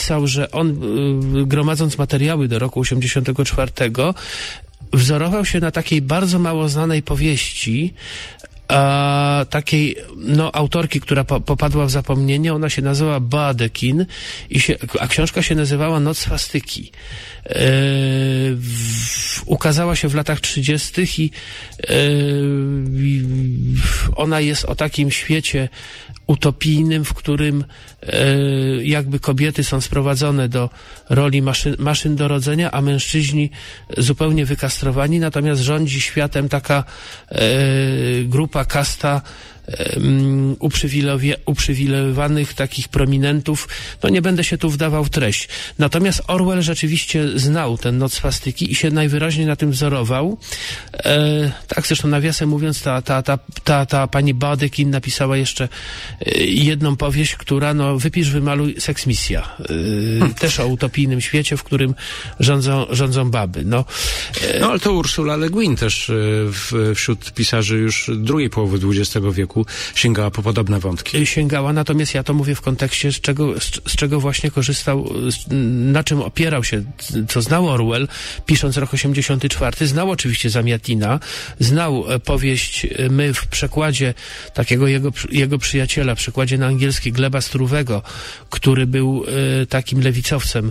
napisał, że on, gromadząc materiały do roku 1984, wzorował się na takiej bardzo mało znanej powieści, takiej, autorki, która popadła w zapomnienie. Ona się nazywała Badekin a książka się nazywała Noc swastyki. Ukazała się w latach 30. i ona jest o takim świecie utopijnym, w którym jakby kobiety są sprowadzone do roli maszyn do rodzenia, a mężczyźni zupełnie wykastrowani, natomiast rządzi światem taka grupa, kasta uprzywilejowanych takich prominentów. Nie będę się tu wdawał w treść. Natomiast Orwell rzeczywiście znał ten Noc swastyki i się najwyraźniej na tym wzorował. Tak, zresztą nawiasem mówiąc, ta pani Badekin napisała jeszcze jedną powieść, która, wypisz, wymaluj, seksmisja. Też o utopijnym świecie, w którym rządzą baby. Ale to Ursula Le Guin też wśród pisarzy już drugiej połowy XX wieku sięgała po podobne wątki. Sięgała, natomiast ja to mówię w kontekście, z czego właśnie korzystał, na czym opierał się, co znał Orwell, pisząc rok 1984. Znał oczywiście Zamiatina, znał powieść My w przekładzie takiego jego przyjaciela, w przekładzie na angielski Gleba Struwego, który był takim lewicowcem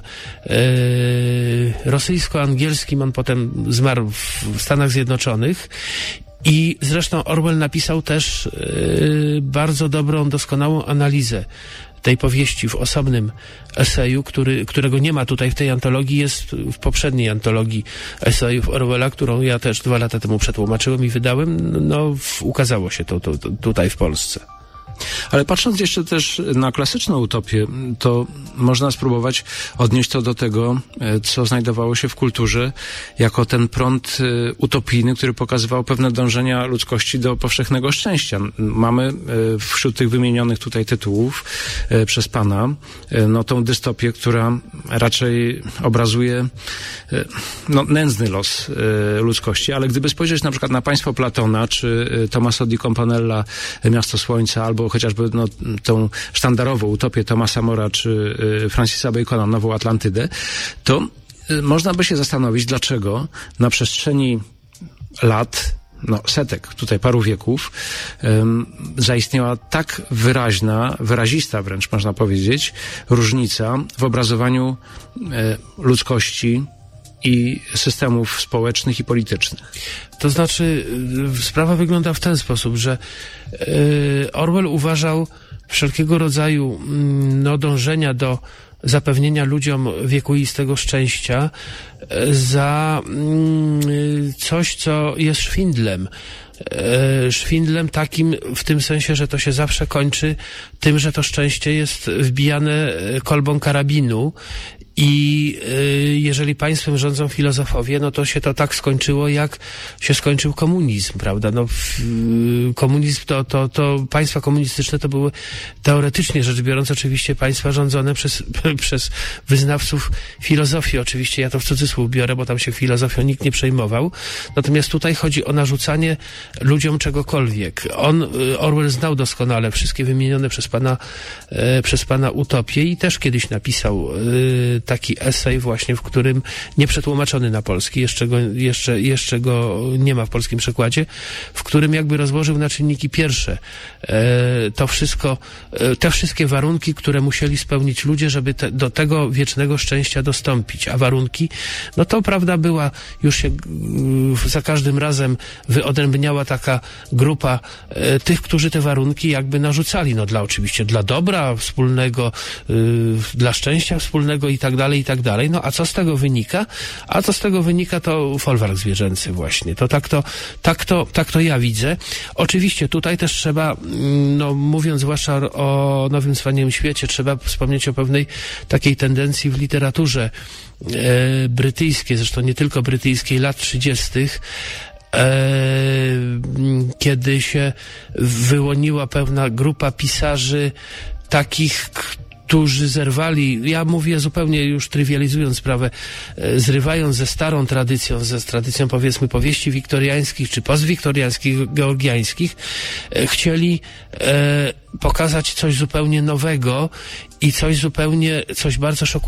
rosyjsko-angielskim. On potem zmarł w Stanach Zjednoczonych. I zresztą Orwell napisał też bardzo dobrą, doskonałą analizę tej powieści w osobnym eseju, którego nie ma tutaj w tej antologii, jest w poprzedniej antologii esejów Orwella, którą ja też 2 lata temu przetłumaczyłem i wydałem. Ukazało się to tutaj w Polsce. Ale patrząc jeszcze też na klasyczną utopię, to można spróbować odnieść to do tego, co znajdowało się w kulturze jako ten prąd utopijny, który pokazywał pewne dążenia ludzkości do powszechnego szczęścia. Mamy wśród tych wymienionych tutaj tytułów przez pana tą dystopię, która raczej obrazuje nędzny los ludzkości, ale gdyby spojrzeć na przykład na Państwo Platona, czy Tomasa di Campanella, Miasto Słońca, albo chociażby tą sztandarową utopię Thomasa Mora czy Francisa Bacona, Nową Atlantydę, to można by się zastanowić, dlaczego na przestrzeni lat, setek, tutaj paru wieków, zaistniała tak wyrazista wręcz można powiedzieć, różnica w obrazowaniu ludzkości i systemów społecznych i politycznych. To znaczy, sprawa wygląda w ten sposób, że Orwell uważał wszelkiego rodzaju dążenia do zapewnienia ludziom wiekuistego szczęścia za coś, co jest szwindlem. Szwindlem takim w tym sensie, że to się zawsze kończy tym, że to szczęście jest wbijane kolbą karabinu. I jeżeli państwem rządzą filozofowie, to się to tak skończyło, jak się skończył komunizm, prawda? Komunizm to państwa komunistyczne to były teoretycznie rzecz biorąc oczywiście państwa rządzone przez wyznawców filozofii. Oczywiście ja to w cudzysłów biorę, bo tam się filozofią nikt nie przejmował. Natomiast tutaj chodzi o narzucanie ludziom czegokolwiek. Orwell znał doskonale wszystkie wymienione przez pana utopie i też kiedyś napisał taki esej właśnie, w którym nieprzetłumaczony na polski, jeszcze go nie ma w polskim przekładzie, w którym jakby rozłożył na czynniki pierwsze to wszystko, te wszystkie warunki, które musieli spełnić ludzie, żeby do tego wiecznego szczęścia dostąpić. A warunki, to prawda była, już się za każdym razem wyodrębniała taka grupa tych, którzy te warunki jakby narzucali, oczywiście dla dobra wspólnego, dla szczęścia wspólnego i tak dalej. A co z tego wynika? A co z tego wynika, to folwark zwierzęcy właśnie. Tak to ja widzę. Oczywiście tutaj też trzeba, mówiąc zwłaszcza o Nowym Wspaniałym Świecie, trzeba wspomnieć o pewnej takiej tendencji w literaturze brytyjskiej, zresztą nie tylko brytyjskiej, lat 30., kiedy się wyłoniła pewna grupa pisarzy takich, którzy zerwali, ja mówię zupełnie już trywializując sprawę, zrywając ze starą tradycją, z tradycją powiedzmy powieści wiktoriańskich czy postwiktoriańskich, georgiańskich, chcieli pokazać coś zupełnie nowego i coś bardzo szokującego.